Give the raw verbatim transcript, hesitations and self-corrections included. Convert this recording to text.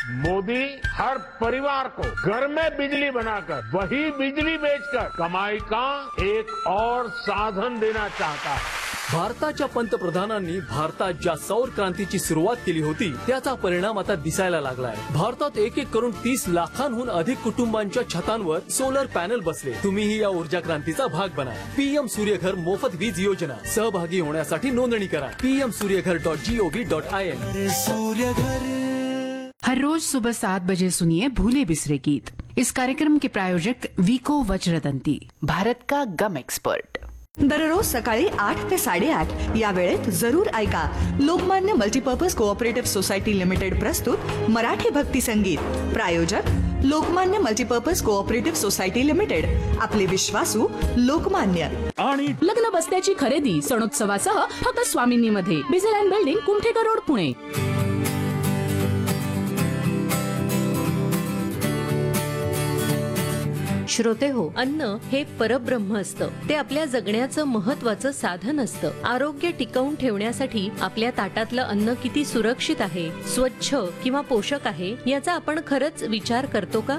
मोदी हर परिवार को घर में बिजली बनाकर वही बिजली बेचकर कमाई का एक और साधन देना चाहता है। भारताच्या पंतप्रधानांनी भारतात ज्या सौर क्रांतीची सुरुवात केली होती त्याचा परिणाम आता दिसायला लागलाय। भारतात एक एक करून तीस लाखांहून अधिक कुटुंबांच्या छतांवर सोलर पॅनल बसले। तुम्हीही या ऊर्जा क्रांतीचा भाग बना। पीएम सूर्यघर मोफत वीज योजना, सहभागी होण्यासाठी नोंदणी करा PM Surya Ghar dot G O V dot I N. हर रोज सुबह सात बजे सुनिए भूले बिसरे गीत। इस कार्यक्रम के प्रायोजक विको वज्रदंती, भारत का गम एक्सपर्ट। दररोज सकाळी आठ ते साडेआठ या वेळेत जरूर ऐका Lokmanya multipurpose cooperative society limited प्रस्तुत मराठी भक्ती संगीत। प्रायोजक Lokmanya multipurpose cooperative society limited, आपले विश्वासू लोकमान्य। आणि लग्न बसण्याची खरेदी सणोत्सवासह फक्त स्वामिनीमध्ये, बिझेलँड बिल्डिंग, कुमठेकर रोड, पुणे। श्रोते हो, अन्न हे परब्रह्म असतं। ते आपल्या जगण्याचं महत्वाचं साधन असतं। आरोग्य टिकवून ठेवण्यासाठी आपल्या ताटातलं अन्न किती सुरक्षित आहे, स्वच्छ किंवा पोषक आहे याचा आपण खरंच विचार करतो का?